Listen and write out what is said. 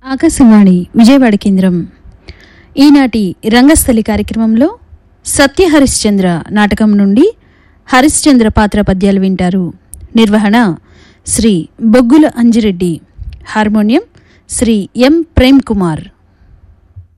ఆకాశవాణి విజయవాడ కేంద్రం. ఈనాటి రంగస్థలి కార్యక్రమంలో సత్య హరిశ్చంద్ర నాటకం నుండి హరిశ్చంద్ర పాత్ర పద్యాలు వింటారు. నిర్వహణ శ్రీ బొగ్గుల అంజిరెడ్డి. హార్మోనియం శ్రీ ఎం ప్రేమ్ కుమార్.